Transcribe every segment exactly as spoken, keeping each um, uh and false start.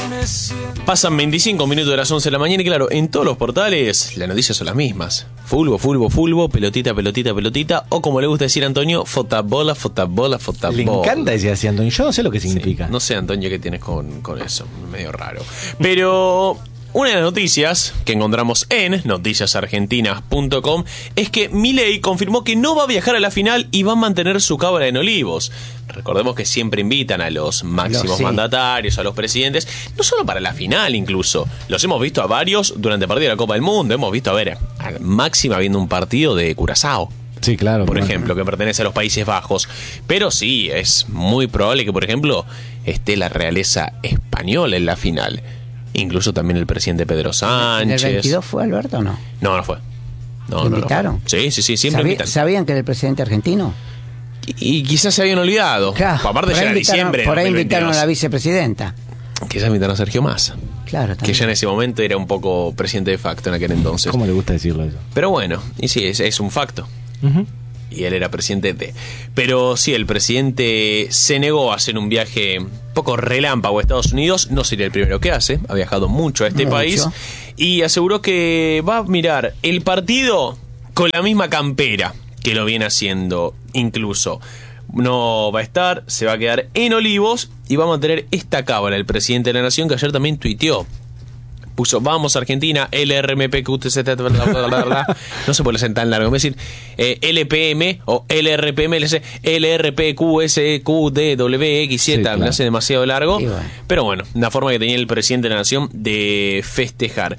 Pasan veinticinco minutos de las once de la mañana y claro, en todos los portales las noticias son las mismas. Fulbo, fulbo, fulbo, pelotita, pelotita, pelotita, o como le gusta decir a Antonio, fotabola, fotabola, fotabola. Le encanta decir así, Antonio. Yo no sé lo que significa. Sí, no sé, Antonio, qué tienes con, con eso. Medio raro. Pero una de las noticias que encontramos en noticias argentinas punto com es que Milei confirmó que no va a viajar a la final y va a mantener su cámara en Olivos. Recordemos que siempre invitan a los máximos los, sí. mandatarios, a los presidentes, no solo para la final incluso. Los hemos visto a varios durante el partido de la Copa del Mundo. Hemos visto a ver a Máxima viendo un partido de Curazao. Sí, claro. Por claro. ejemplo, que pertenece a los Países Bajos. Pero sí, es muy probable que, por ejemplo, esté la realeza española en la final. Incluso también el presidente Pedro Sánchez. ¿En el veintidós fue Alberto o no? No, no fue. No, ¿Lo no, invitaron? No fue. Sí, sí, sí, siempre ¿Sabí, invitan. ¿Sabían que era el presidente argentino? Y, y quizás se habían olvidado. Claro, Aparte ya era diciembre. Por ahí invitaron a la vicepresidenta. Quizás invitaron a Sergio Massa. Claro, también. Que ya en ese momento era un poco presidente de facto en aquel entonces. ¿Cómo le gusta decirlo eso? Pero bueno, y sí, es, es un facto. Uh-huh. Y él era presidente de... Pero sí, el presidente se negó a hacer un viaje un poco relámpago a Estados Unidos. No sería el primero que hace. Ha viajado mucho a este mucho. país. Y aseguró que va a mirar el partido con la misma campera que lo viene haciendo incluso. No va a estar, se va a quedar en Olivos y va a mantener esta cábala. El presidente de la Nación, que ayer también tuiteó, puso vamos Argentina, L R M P Q T Z, bla, bla, bla, bla, bla. No se puede ser tan largo, es decir, eh, L P M o L R P M, L C, L R P Q S Q D W X Z, sí, claro. Me hace demasiado largo, bueno. Pero bueno, una forma que tenía el presidente de la Nación de festejar.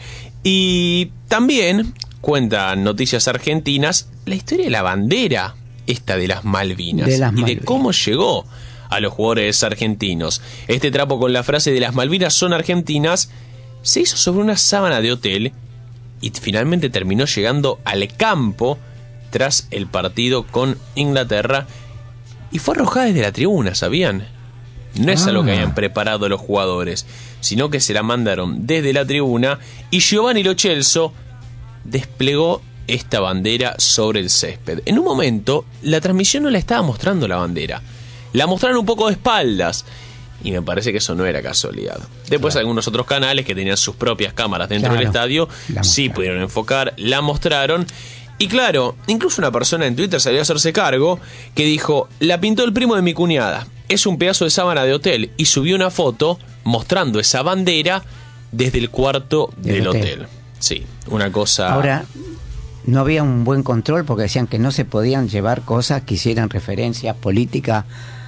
Y también cuentan Noticias Argentinas la historia de la bandera esta de las Malvinas, de las y Malvinas. De cómo llegó a los jugadores argentinos. Este trapo con la frase de las Malvinas son argentinas se hizo sobre una sábana de hotel y finalmente terminó llegando al campo tras el partido con Inglaterra y fue arrojada desde la tribuna, ¿sabían? No es ah. algo que hayan preparado los jugadores, sino que se la mandaron desde la tribuna y Giovanni Lo Celso desplegó esta bandera sobre el césped. En un momento, la transmisión no la estaba mostrando la bandera. La mostraron un poco de espaldas. Y me parece que eso no era casualidad. Después claro. algunos otros canales que tenían sus propias cámaras dentro claro. del estadio sí pudieron enfocar, la mostraron. Y claro, incluso una persona en Twitter salió a hacerse cargo que dijo, la pintó el primo de mi cuñada. Es un pedazo de sábana de hotel. Y subió una foto mostrando esa bandera desde el cuarto del, del hotel. hotel. Sí, una cosa... Ahora, no había un buen control porque decían que no se podían llevar cosas que hicieran referencia política...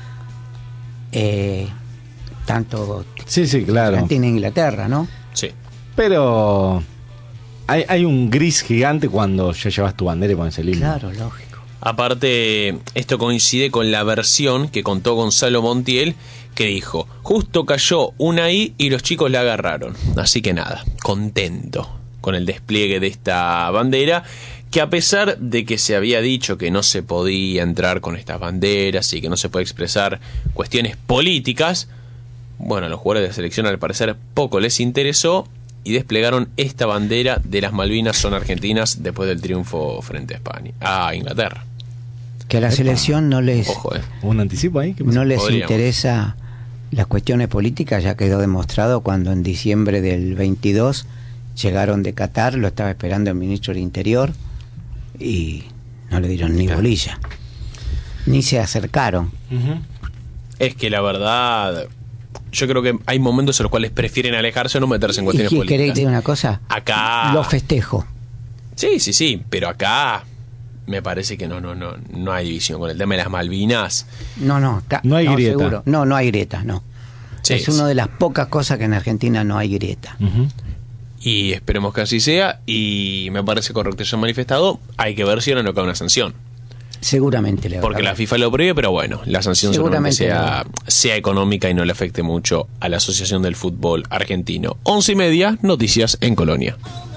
Eh, tanto sí, sí, claro. Argentina e Inglaterra, ¿no? Sí. Pero hay, hay un gris gigante cuando ya llevas tu bandera y pones el himno. Claro, lógico. Aparte, esto coincide con la versión que contó Gonzalo Montiel, que dijo, justo cayó una I y los chicos la agarraron. Así que nada, contento con el despliegue de esta bandera, que a pesar de que se había dicho que no se podía entrar con estas banderas y que no se puede expresar cuestiones políticas, bueno, a los jugadores de la selección al parecer poco les interesó y desplegaron esta bandera de las Malvinas son argentinas después del triunfo frente a España, a Inglaterra. Que a la selección no les Ojo, eh. un anticipo ahí, no les Podríamos. interesa las cuestiones políticas, ya quedó demostrado cuando en diciembre del veintidós llegaron de Qatar, lo estaba esperando el ministro del Interior y no le dieron ni bolilla, ni se acercaron. Uh-huh. Es que la verdad, yo creo que hay momentos en los cuales prefieren alejarse o no meterse en cuestiones ¿Y políticas. queréis decir una cosa? Acá lo festejo. Sí, sí, sí, pero acá me parece que no, no, no, no hay división con el tema de las Malvinas. No, no, acá, no hay no, grieta. Seguro. No, no hay grieta, no. Sí, es sí. una de las pocas cosas que en Argentina no hay grieta. Uh-huh. Y esperemos que así sea. Y me parece correcto que se han manifestado. Hay que ver si ahora no cae una sanción. Seguramente le va Porque a la FIFA lo prohíbe, pero bueno, la sanción seguramente sea, sea económica y no le afecte mucho a la Asociación del Fútbol Argentino. Once y media, noticias en Colonia.